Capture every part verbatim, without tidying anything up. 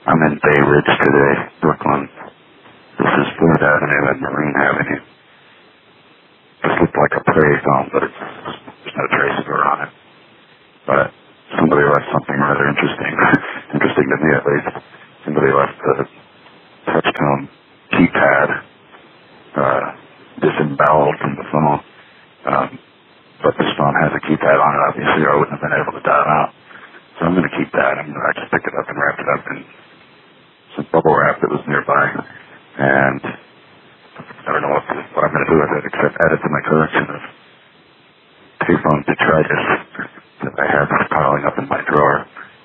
I'm in Bay Ridge today, Brooklyn. This is Fourth Avenue and Marine Avenue. This looked like a prey film, but it's, there's no trace of her on it. But somebody left something rather interesting, interesting to me at least. Somebody left the touchtone keypad uh, disemboweled from the phone. Um, but this phone has a keypad on it, obviously, or I wouldn't have been able to dial out. So I'm going to keep that. I'm gonna, I just picked it up and wrapped it up in some bubble wrap that was nearby. And I don't know what, what I'm going to do with it except add it to my collection of payphone detritus that I have piling up in my drawer.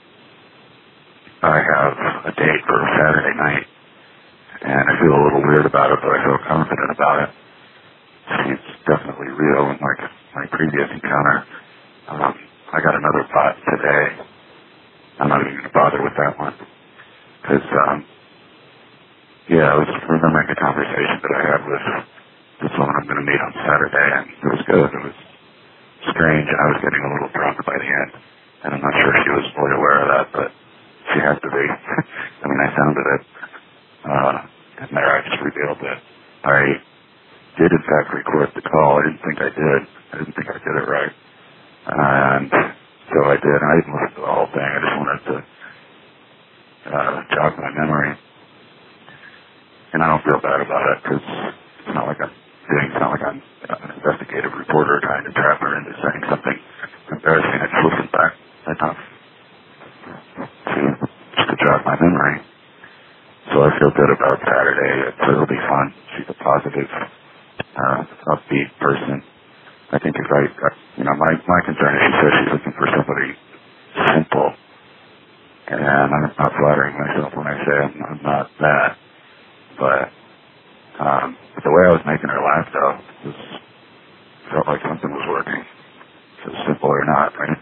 I have a date for Saturday night, and I feel a little weird about it, but I feel confident about it. It's definitely real, unlike my previous encounter. Um, I got another bot today. I'm not even going to bother with that one. Because, um, yeah, I was remembering the conversation that I had with this woman I'm going to meet on Saturday, and it was good. It was strange, and I was getting a little drunk by the end. And I'm not sure she was fully aware of that, but she had to be. I mean, I sounded it. Uh, and there I just revealed that I did, in fact, record the call. I didn't think I did. I didn't think I did it right. And so I did. I didn't listen to the whole thing. I just wanted to uh, jog my memory. And I don't feel bad about it because it's not like I'm doing, it's not like I'm an investigative reporter trying to trap her into saying something embarrassing. I just listened back enough to, just to jog my memory. So I feel good about Saturday. It'll be fun. She's a positive, uh, upbeat person. I think if I, you know, my, my concern is she says she's looking for somebody simple. And I'm not flattering myself when I say I'm, I'm not that. But, um, the way I was making her laugh, though, was, felt like something was working. So simple or not, right?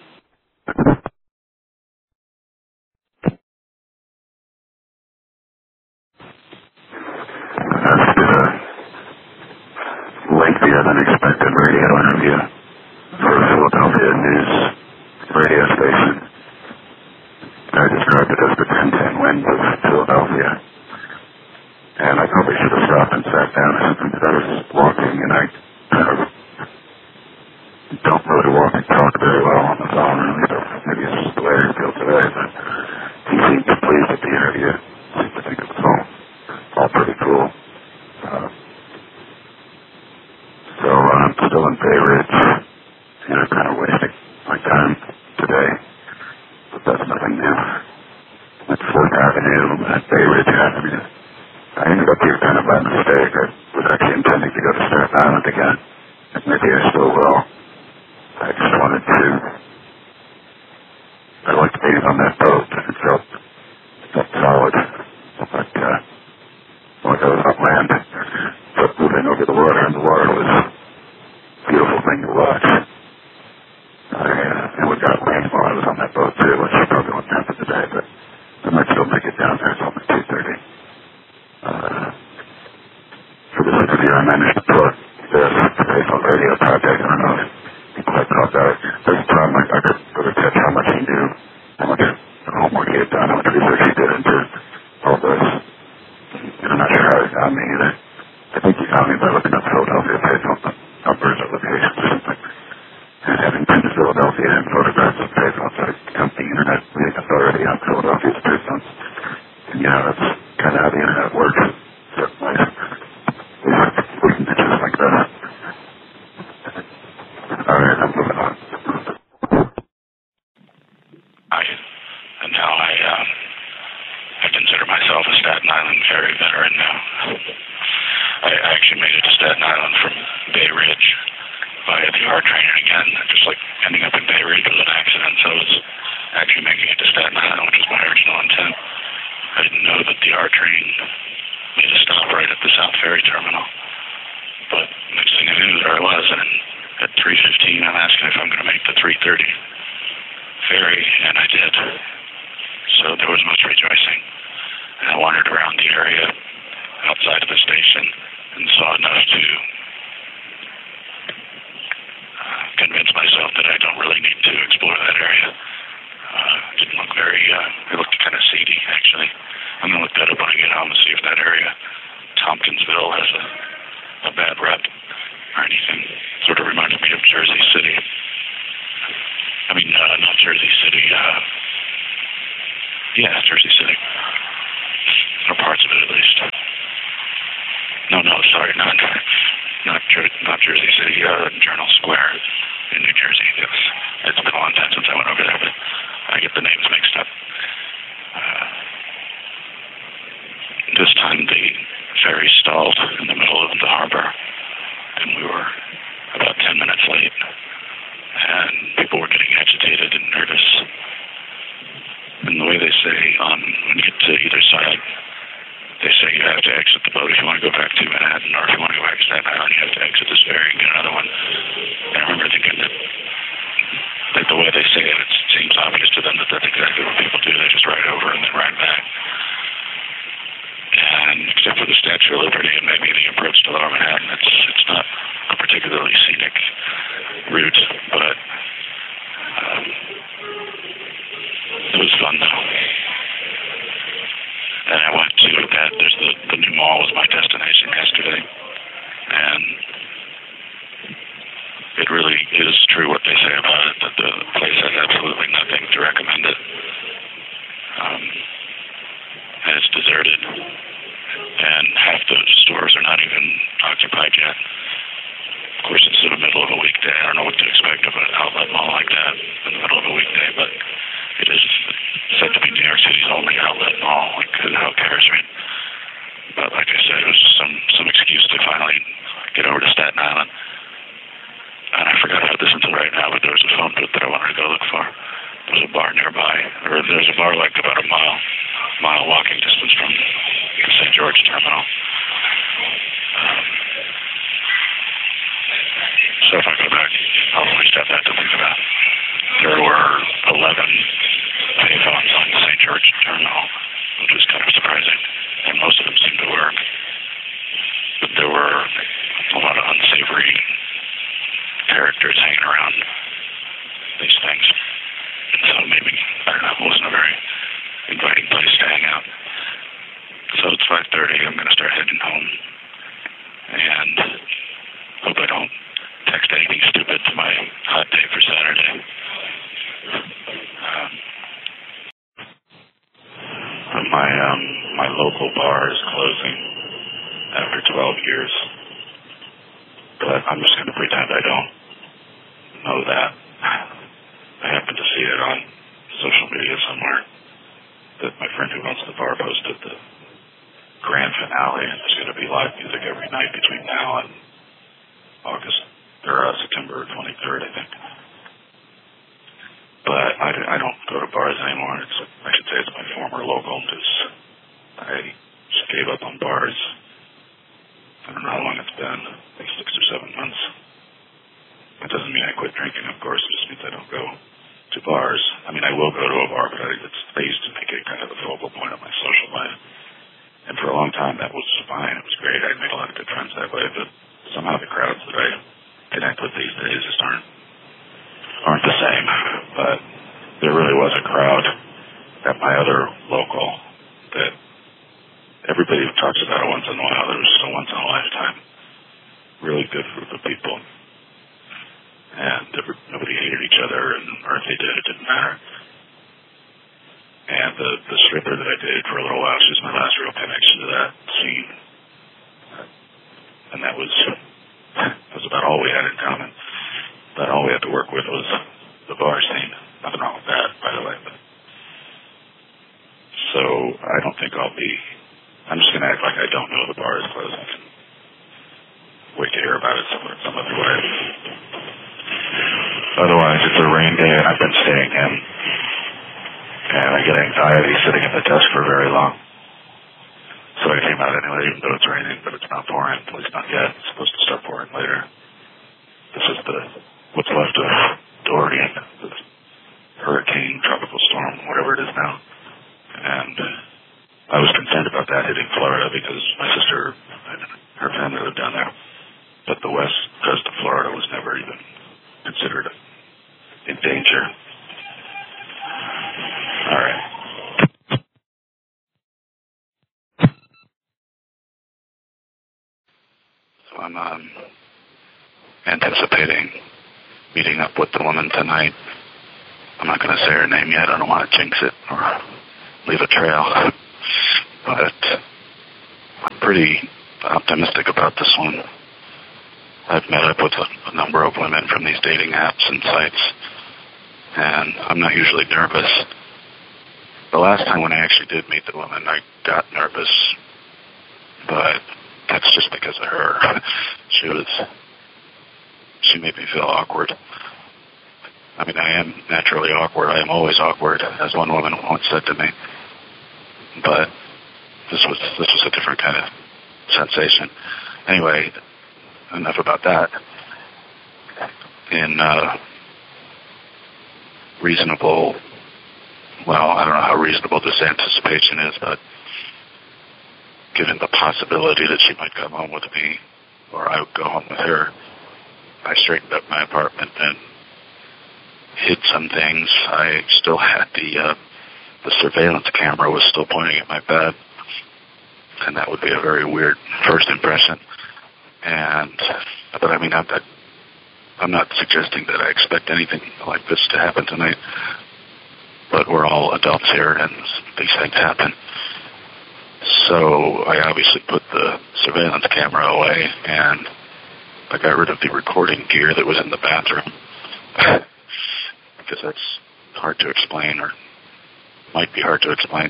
That's the lengthier than expected radio interview for a Philadelphia news radio station. I described it as the ten ten winds of Philadelphia. And I probably should have stopped and sat down or something, but I was walking, and I kind of don't really walk and talk very well on the phone, really, so maybe it's just the way I feel today, but he seemed pleased with the interview. Seemed to think it was all, all pretty cool. Uh, so uh, I'm still in Bay Ridge, you know, kind of wasting my time today, but that's nothing new. At Fourth Avenue, at Bay Ridge Avenue. I ended up here kind of by mistake. I was actually intending to go to Staten Island again, and maybe I still will. I just wanted to, I liked being on that boat. It felt, it felt solid. It felt like, uh, like I was on land. But moving over the water, and the water was a beautiful thing to watch. I, uh, and we got rain while I was on that boat too, which probably won't happen today, but I might still make it down there. It's only two thirty. Uh, for this interview, I managed to put this payphone radio project. I don't know if people have caught that. There's a problem. I, I could really catch how much he knew, how much homework he had done, how much research he did into all this. And I'm not sure how he found me either. I think he found me by looking up Philadelphia payphone numbers or locations or something. And having been to Philadelphia and photographs of payphones, I come to the internet reading authority on Philadelphia's payphones. And you know, that's kind of how the internet works. Certain ways. We can do just like that. Alright, I'm moving on. I, and now I, um, I consider myself a Staten Island ferry veteran now. I, I actually made it to Staten Island from Bay Ridge via the R train again, just like ending up in Bay Ridge with an accident, so I was actually making it to Staten Island, which was my original intent. I didn't know that the R train made a stop right at the South Ferry terminal. But next thing I knew, there I was, and at three fifteen, I'm asking if I'm going to make the three thirty ferry, and I did. So there was much rejoicing. And I wandered around the area outside of the station and saw enough to uh, convince myself that I don't really need to explore that area. Uh, it didn't look very, uh, it looked kind of seedy, actually. Tompkinsville has a, a bad rep or anything. Sort of reminds me of Jersey City. I mean, uh, not Jersey City. Uh, yeah, Jersey City. Or parts of it, at least. No, no, sorry, not not, Jer- not Jersey City. Uh, Journal Square in New Jersey. Yes, it's been a long time since I went over there, but I get the names mixed up. Uh, this time the ferry stalled in the middle of the harbor, and we were about ten minutes late, and people were getting agitated and nervous. And the way they say, um, when you get to either side, they say you have to exit the boat if you want to go back to Manhattan, or if you want to go back to Staten Island, you have to exit this ferry and get another one. And I remember thinking that, like the way they say it, it seems obvious to them that that's exactly what people do. They just ride over and then ride back. And except for the Statue of Liberty and maybe the approach to Lower Manhattan, it's it's not a particularly scenic route, but um, it was fun though. And I went to that, there's the, the new mall was my destination yesterday. And it really is true what they say about it, that the place has absolutely nothing to recommend it. Um, and it's deserted. And half the stores are not even occupied yet. Of course, it's in the middle of a weekday. I don't know what to expect of an outlet mall like that in the middle of a weekday, but it is said to be New York City's only outlet mall. Like, who cares, right? But like I said, it was just some, some excuse to finally get over to Staten Island. And I forgot about this until right now, but there was a phone booth that I wanted to go look for. There was a bar nearby, or there's a bar like about a mile, mile walking distance from the Saint George terminal. Um, so if I go back, I'll at least have that to think about. There were eleven payphones on the Saint George terminal, which was kind of surprising, and most of them seemed to work. But there were a lot of unsavory characters hanging around these things. And so maybe, I don't know, it wasn't a very inviting place to hang out. So it's five thirty, I'm going to start heading home. And hope I don't text anything stupid to my hot date for Saturday. Um, my, um, my local bar is closing after twelve years. But I'm just going to pretend I don't know that. I happened to see it on social media somewhere that my friend who owns the bar posted the grand finale, and there's going to be live music every night between now and August, or uh, September twenty-third, I think. But I, I don't go to bars anymore. It's, I should say it's my former local, because I just gave up on bars. I don't know how long it's been, like six or seven months. It doesn't mean I quit drinking, of course. It just means I don't go to bars. I mean, I will go to a bar, but I, it's, I used to make it kind of the focal point of my social life. And for a long time, that was fine. It was great. I made a lot of good friends that way. But somehow the crowds that I connect with these days just aren't, aren't the same. But there really was a crowd at my other local that everybody talks about it once in a while. There was just a once in a lifetime, really good group of people. And every, nobody hated each other, and or if they did, it didn't matter. And the, the stripper that I dated for a little while, she was my last real connection to that scene. And that was, that was about all we had in common. About all we had to work with was the bar scene. Nothing wrong with that, by the way. But, so I don't think I'll be, I'm just going to act like I don't know the bar is closing. Wait to hear about it some, some other way. Otherwise, it's a rain day and I've been staying in. And I get anxiety sitting at the desk for very long. So I came out anyway, even though it's raining, but it's not pouring, at least not yet. It's supposed to start pouring later. This is the, what's left of Dorian, the hurricane, tropical storm, whatever it is now. And I was concerned about that hitting Florida because my sister and her family lived down there. But the west coast of Florida was never even considered in danger. All right. I'm um, anticipating meeting up with the woman tonight. I'm not going to say her name yet. I don't want to jinx it or leave a trail. But I'm pretty optimistic about this one. I've met up with a, a number of women from these dating apps and sites, and I'm not usually nervous. The last time when I actually did meet the woman, I got nervous, but that's just because of her. She was, she made me feel awkward. I mean, I am naturally awkward. I am always awkward, as one woman once said to me. But this was this was a different kind of sensation. Anyway, enough about that. In uh, reasonable, well, I don't know how reasonable this anticipation is, but given the possibility that she might come home with me, or I would go home with her, I straightened up my apartment and hid some things. I still had the uh, the surveillance camera was still pointing at my bed, and that would be a very weird first impression. And but I mean, I'm not, I'm not suggesting that I expect anything like this to happen tonight. But we're all adults here, and these things happen. So I obviously put the surveillance camera away, and I got rid of the recording gear that was in the bathroom. Because that's hard to explain, or might be hard to explain.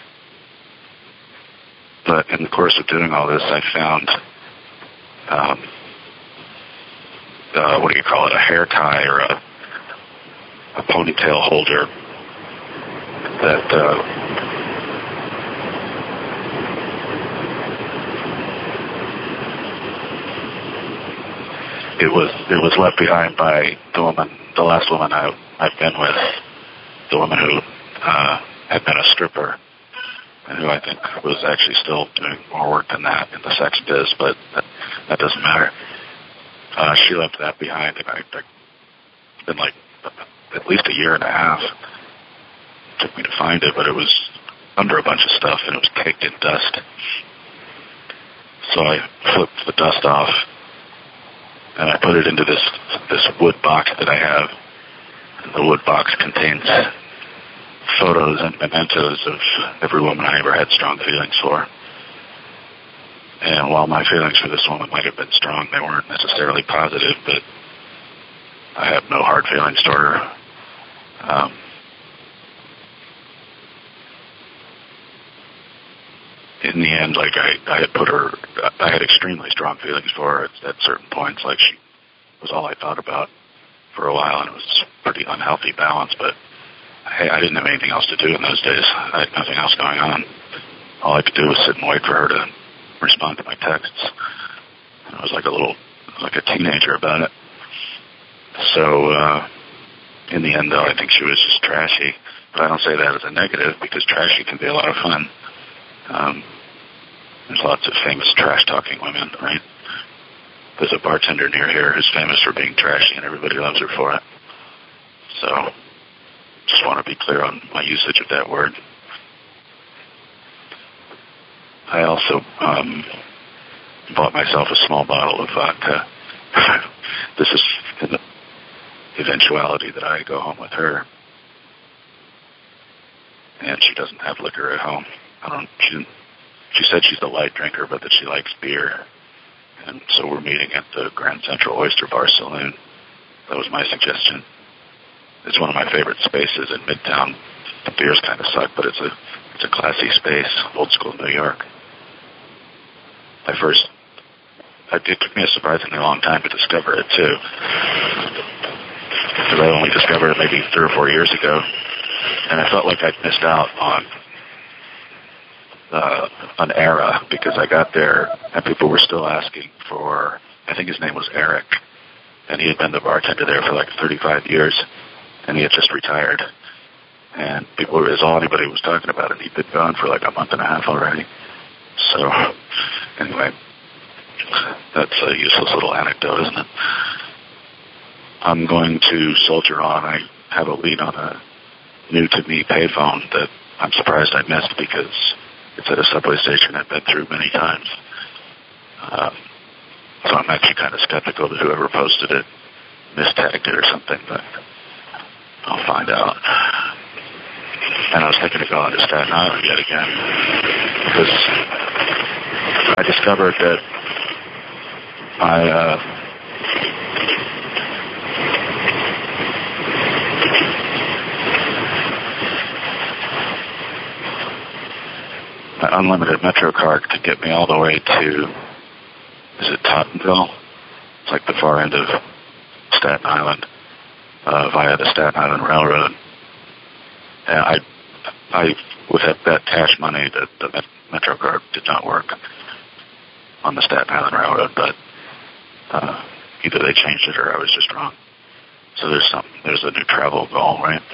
But in the course of doing all this, I found, um, uh, what do you call it, a hair tie or a, a ponytail holder that uh, it was it was left behind by the woman, the last woman I I've been with, the woman who uh, had been a stripper, and who I think was actually still doing more work than that in the sex biz, but that, that doesn't matter. Uh, she left that behind, and I, I been like at least a year and a half. It took me to find it, but it was under a bunch of stuff, and it was caked in dust. So I flipped the dust off, and I put it into this this wood box that I have. And the wood box contains photos and mementos of every woman I ever had strong feelings for. And while my feelings for this woman might have been strong, they weren't necessarily positive, but I have no hard feelings toward her. Um, in the end, like I, I had put her, I had extremely strong feelings for her at, at certain points. Like she was all I thought about for a while, and it was a pretty unhealthy balance, but I, I didn't have anything else to do in those days. I had nothing else going on. All I could do was sit and wait for her to respond to my texts. And I was like a little, like a teenager about it. So, uh, in the end, though, I think she was just trashy. But I don't say that as a negative, because trashy can be a lot of fun. Um, there's lots of famous trash-talking women, right? There's a bartender near here who's famous for being trashy, and everybody loves her for it. So, just want to be clear on my usage of that word. I also um, bought myself a small bottle of vodka. This is in the eventuality that I go home with her, and she doesn't have liquor at home. I don't. She didn't, she said she's a light drinker, but that she likes beer, and so we're meeting at the Grand Central Oyster Bar Saloon. That was my suggestion. It's one of my favorite spaces in Midtown. The beers kind of suck, but it's a it's a classy space, old school New York. I first, it took me a surprisingly long time to discover it too, because I only discovered it maybe three or four years ago, and I felt like I'd missed out on uh, an era, because I got there and people were still asking for, I think his name was Eric, and he had been the bartender there for like thirty-five years, and he had just retired, and people were, that's all anybody was talking about, and he'd been gone for like a month and a half already. So, anyway, that's a useless little anecdote, isn't it? I'm going to soldier on. I have a lead on a new-to-me payphone that I'm surprised I missed, because it's at a subway station I've been through many times. Uh, So I'm actually kind of skeptical that whoever posted it mistagged it or something, but I'll find out. And I was thinking of going to Staten Island yet again, because I discovered that my, uh, my unlimited Metro card could get me all the way to, is it Tottenville? It's like the far end of Staten Island, uh, via the Staten Island Railroad. And I, I, with that, that cash money, that the Metro card did not work on the Staten Island Railroad, but uh, either they changed it or I was just wrong. So there's some, there's a new travel goal, right?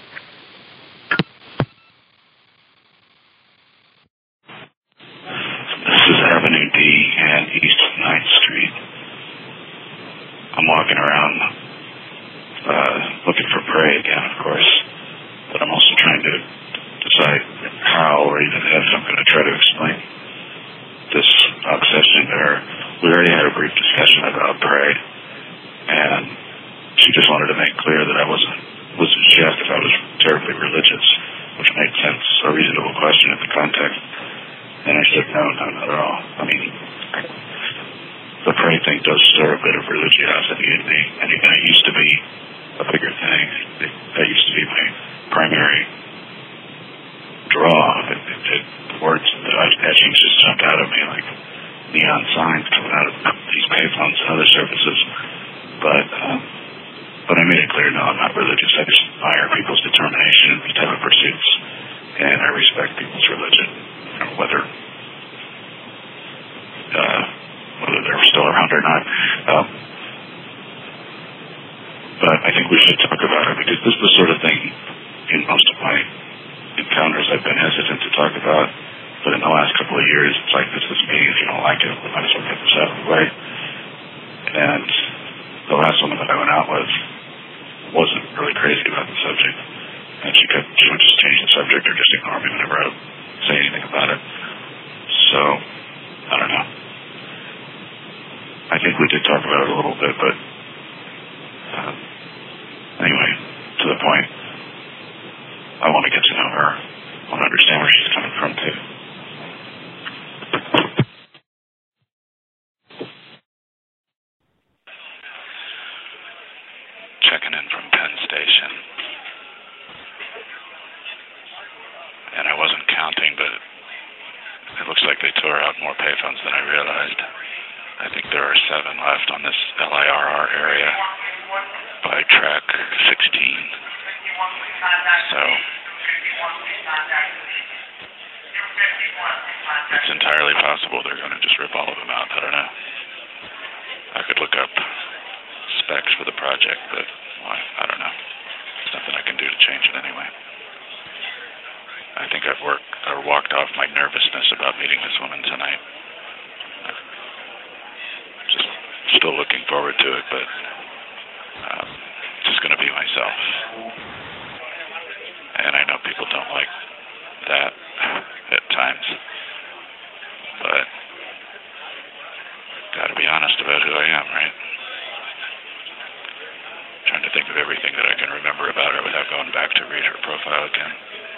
This is Avenue D and East ninth Street. I'm walking around uh, looking for prey again, of course, but I'm also trying to decide how or even if I'm going to try to explain this obsession to her. We already had a brief discussion about prey, and she just wanted to make clear that I wasn't wasn't she asked if I was terribly religious, which made sense, a reasonable question in the context. And I said, no, no, not at all. I mean, the prey thing does stir a bit of religiosity in me, and even it used to be a bigger thing. It, that used to be my primary draw. It, it, it, words, the etchings just jumped out of me like neon signs coming out of these payphones and other services. But, um, but I made it clear, no, I'm not religious. I just admire people's determination in these type of pursuits, and I respect people's religion, you know, whether uh, whether they're still around or not. Um, but I think we should talk about it, because this is the sort of thing in most of my encounters I've been hesitant to talk about. But in the last couple of years, it's like, this is me. If you don't like it, we might as well get this out of the way. And the last woman that I went out with wasn't really crazy about the subject. And she could, she would just change the subject or just ignore me whenever I would say anything about it. So, I don't know. I think we did talk about it a little bit, but um, anyway, to the point, I want to get to know her. I want to understand where she's coming from, too. Checking in from Penn Station. And I wasn't counting, but it looks like they tore out more payphones than I realized. I think there are seven left on this L I R R area by track sixteen. So it's entirely possible they're going to just rip all of them out. I don't know. I could look up specs for the project, but well, I don't know. There's nothing I can do to change it anyway. I think I've worked or walked off my nervousness about meeting this woman tonight. Just still looking forward to it, but um, just going to be myself. And I know people don't like that at times, but got to be honest about who I am, right? Trying to think of everything that I can remember about her without going back to read her profile again.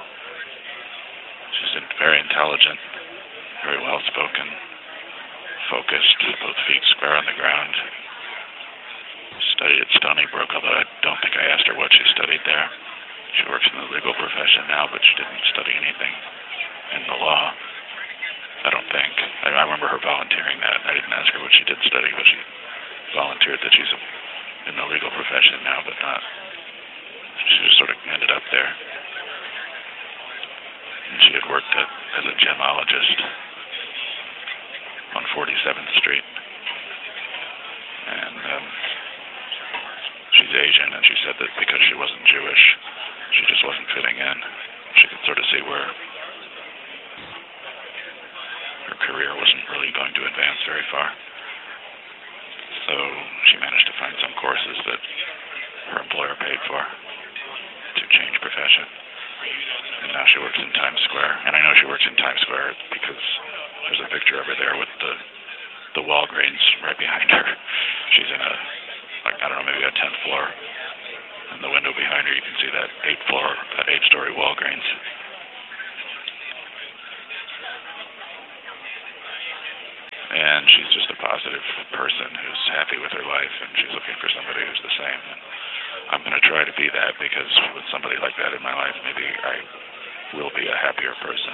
She's very intelligent, very well-spoken, focused, both feet square on the ground. Studied at Stony Brook, although I don't think I asked her what she studied there. She works in the legal profession now, but she didn't study anything in the law. I don't think. I, I remember her volunteering that. I didn't ask her what she did study, but she volunteered that she's in the legal profession now, but not. She just sort of ended up there. And she had worked at, as a gemologist on forty-seventh Street. And um, she's Asian, and she said that because she wasn't Jewish, she just wasn't fitting in. She could sort of see where her career wasn't really going to advance very far. So she managed to find some courses that her employer paid for to change profession. And now she works in Times Square. And I know she works in Times Square because there's a picture of her there with the the Walgreens right behind her. She's in a, like, I don't know, maybe a tenth floor. In the window behind her, you can see that eighth floor, that eight-story Walgreens. And she's just a positive person who's happy with her life, and she's looking for somebody who's the same. And I'm going to try to be that, because with somebody like that in my life, maybe I will be a happier person.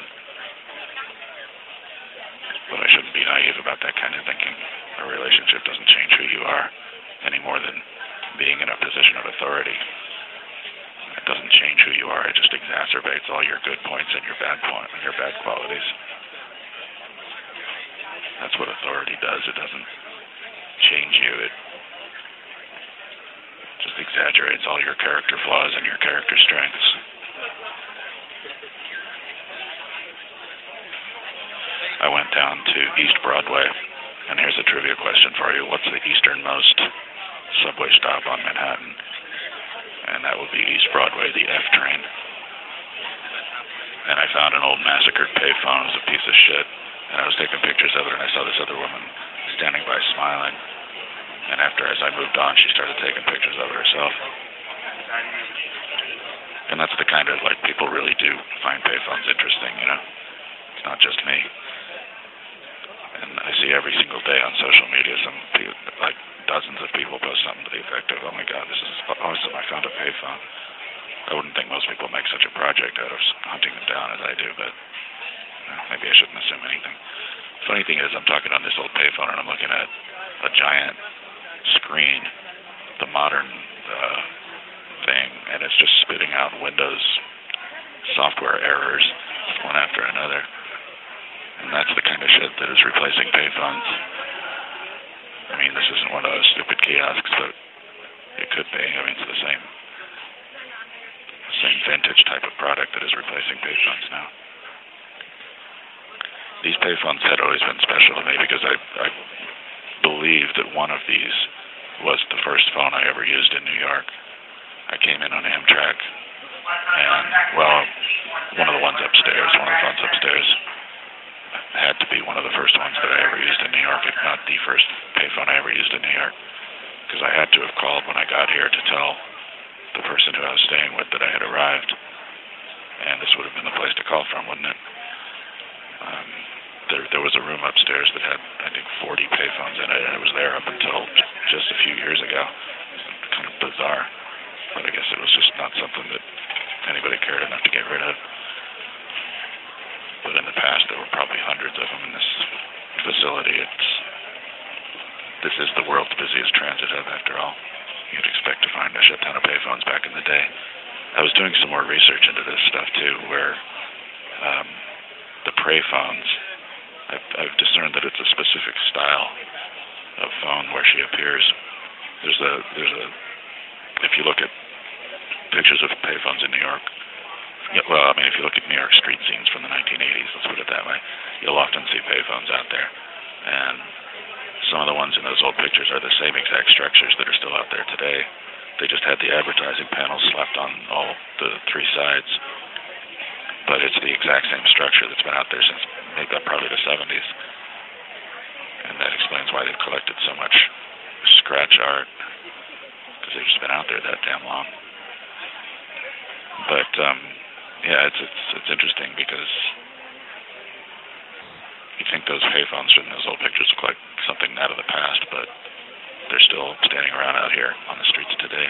But I shouldn't be naive about that kind of thinking. A relationship doesn't change who you are any more than being in a position of authority. It doesn't change who you are. It just exacerbates all your good points and your bad point and your bad qualities. That's what authority does. It doesn't change you. It just exaggerates all your character flaws and your character strengths. I went down to East Broadway, and here's a trivia question for you. What's the easternmost subway stop on Manhattan? And that would be East Broadway, the F train. And I found an old massacred payphone. It was a piece of shit. And I was taking pictures of it, and I saw this other woman standing by smiling. And after, as I moved on, she started taking pictures of it herself. And that's the kind of, like, people really do find payphones interesting, you know? It's not just me. And I see every single day on social media some people, like, dozens of people post something to the effect of, oh my God, this is awesome, I found a payphone. I wouldn't think most people make such a project out of hunting them down as I do, but well, maybe I shouldn't assume anything. The funny thing is, I'm talking on this old payphone, and I'm looking at a giant screen, the modern uh, thing, and it's just spitting out Windows software errors, one after another. And that's the kind of shit that is replacing payphones. I mean, this isn't one of those stupid kiosks, but it could be. I mean, it's the same, same vintage type of product that is replacing payphones now. These payphones had always been special to me because I, I believe that one of these was the first phone I ever used in New York. I came in on Amtrak, and, well, one of the ones upstairs, one of the phones upstairs, had to be one of the first ones that I ever used in New York, if not the first payphone I ever used in New York, because I had to have called when I got here to tell the person who I was staying with that I had arrived, and this would have been the place to call from, wouldn't it? Um, there, there was a room upstairs that had, I think, forty payphones in it, and it was there up until just a few years ago. It's kind of bizarre, but I guess it was just not something that anybody cared enough to get rid of. But in the past, there were probably hundreds of them in this facility. It's this is the world's busiest transit hub, after all. You'd expect to find a shit ton of payphones back in the day. I was doing some more research into this stuff too, where um, the Prayphones, I've, I've discerned that it's a specific style of phone where she appears. There's a there's a if you look at pictures of payphones in New York. Yeah, well, I mean, if you look at New York street scenes from the nineteen eighties, let's put it that way, you'll often see payphones out there. And some of the ones in those old pictures are the same exact structures that are still out there today. They just had the advertising panels slapped on all the three sides. But it's the exact same structure that's been out there since maybe probably the seventies. And that explains why they've collected so much scratch art, because they've just been out there that damn long. But, um... yeah, it's it's it's interesting because you think those payphones from those old pictures look like something out of the past, but they're still standing around out here on the streets today.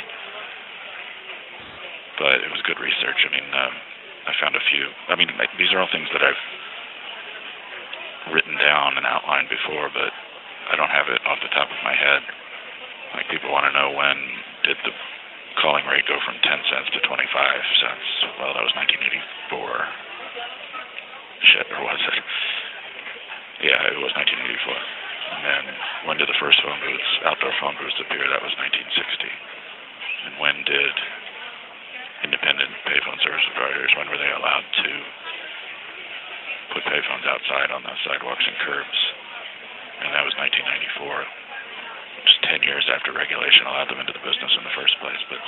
But it was good research. I mean, um, I found a few. I mean, I, these are all things that I've written down and outlined before, but I don't have it off the top of my head. Like, people want to know, when did the calling rate go from ten cents to twenty-five cents. Well, that was nineteen eighty-four. Shit, or was it? Yeah, it was nineteen eighty-four. And then, when did the first phone booths, outdoor phone booths appear? That was nineteen sixty. And when did independent payphone service providers, when were they allowed to put payphones outside on the sidewalks and curbs? And that was nineteen ninety-four. Just ten years after regulation allowed them into the business in the first place. But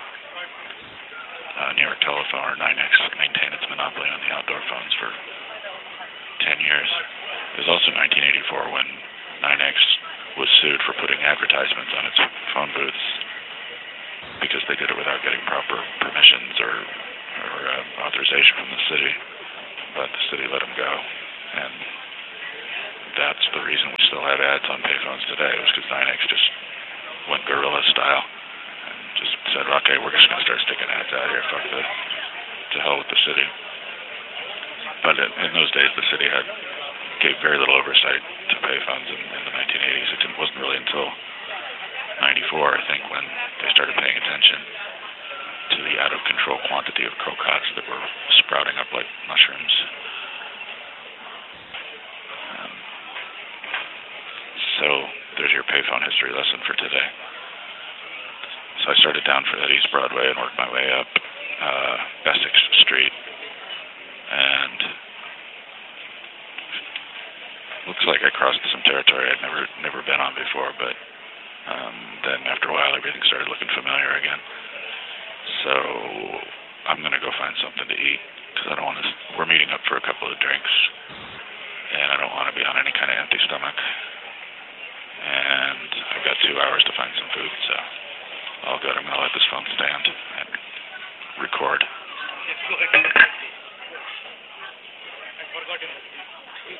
uh, New York Telephone, or nine X, maintained its monopoly on the outdoor phones for ten years. It was also nineteen eighty-four when NINEX was sued for putting advertisements on its phone booths because they did it without getting proper permissions or, or uh, authorization from the city. But the city let them go. And that's the reason we still have ads on payphones today. It was because NINEX just went guerrilla style and just said, okay, we're just going to start sticking ads out here. Fuck the, to hell with the city. But in, in those days, the city had gave very little oversight to payphones in, in the nineteen eighties. It didn't, wasn't really until ninety-four, I think, when they started paying attention to the out-of-control quantity of crocots that were sprouting up like mushrooms. Um, so there's your payphone history lesson for today. So I started down for that East Broadway and worked my way up uh, Essex Street. And looks like I crossed some territory I'd never never been on before, but um, then after a while everything started looking familiar again. So I'm going to go find something to eat because I don't want to, we're meeting up for a couple of drinks and I don't want to be on any kind of empty stomach. And I've got two hours to find some food, so I'll go. I'm going to let this phone stand and record.